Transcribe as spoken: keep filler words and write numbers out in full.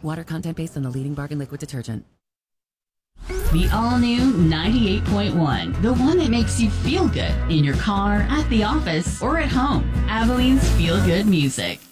Water content based on the leading bargain liquid detergent. The all-new ninety-eight point one. The one that makes you feel good in your car, at the office, or at home. Abilene's Feel Good Music.